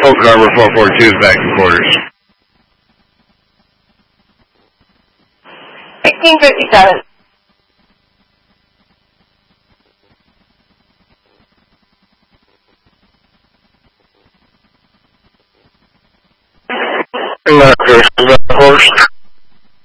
Oak Harbor 442 is back in quarters. 1657.